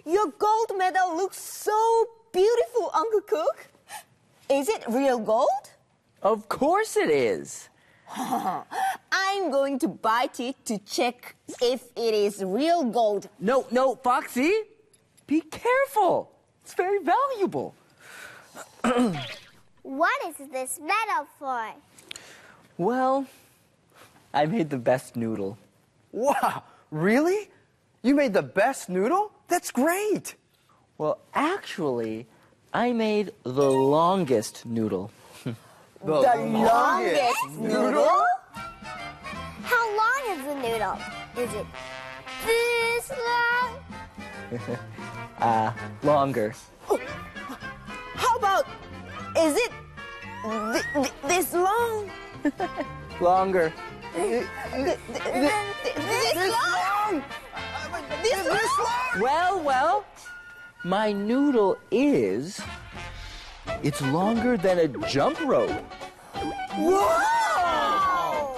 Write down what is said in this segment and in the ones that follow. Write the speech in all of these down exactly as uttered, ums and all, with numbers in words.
Your gold medal looks so beautiful, Uncle Cook. Is it real gold? Of course it is. I'm going to bite it to check if it is real gold. No, no, Foxy. Be careful. It's very valuable. What is this medal for? Well, I made the best noodle. Wow, really? You made the best noodle? That's great. Well, actually, I made the longest noodle. The, The longest noodle? How long is the noodle? Is it this long? uh, longer. Oh, how about, is it th th this long? Longer. Th th th this long? This long? Well, well, my noodle is... It's longer than a jump rope. Whoa!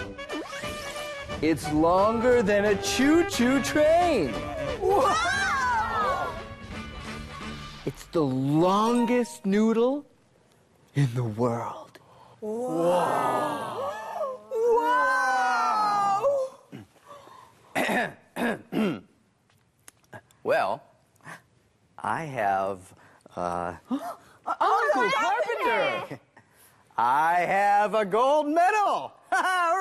It's longer than a choo-choo train. Wow! It's the longest noodle in the world. Wow! Well, I have, uh... Uncle Carpenter! I have a gold medal! Hooray!